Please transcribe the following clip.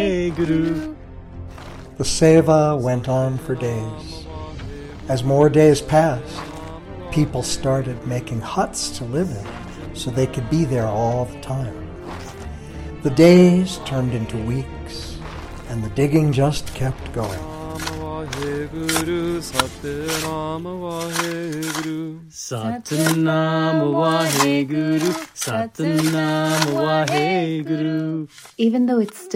Waheguru. The seva went on for days. As more days passed, people started making huts to live in so they could be there all the time. The days turned into weeks, and the digging just kept going. Satnam Waheguru, Satnam Waheguru, Satnam Waheguru. Even though it's still